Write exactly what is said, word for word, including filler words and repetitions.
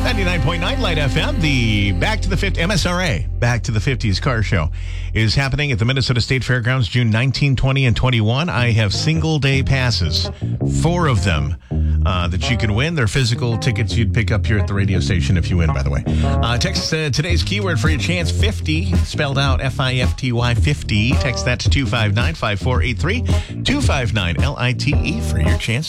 ninety-nine point nine Light F M, the Back to the fifties, M S R A, Back to the fifties car show is happening at the Minnesota State Fairgrounds June nineteenth, twentieth, and twenty-first. I have single day passes, four of them uh, that you can win. They're physical tickets you'd pick up here at the radio station if you win, by the way. Uh, text uh, today's keyword for your chance, fifty, spelled out F I F T Y, fifty. Text that to two five nine, five four eight three, two five nine L I T E for your chance